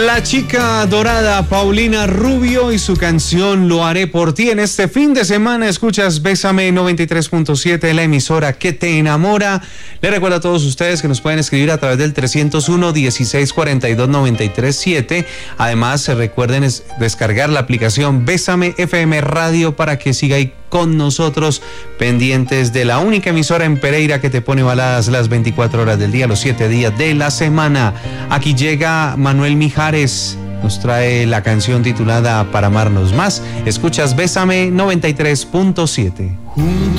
La chica dorada Paulina Rubio y su canción Lo haré por ti. En este fin de semana escuchas Bésame 93.7, la emisora que te enamora. Le recuerdo a todos ustedes que nos pueden escribir a través del 301-1642-937. Además, recuerden descargar la aplicación Bésame FM Radio para que siga ahí con nosotros, pendientes de la única emisora en Pereira que te pone baladas las 24 horas del día, los 7 días de la semana. Aquí llega Manuel Mijares, nos trae la canción titulada Para amarnos más. Escuchas Bésame 93.7.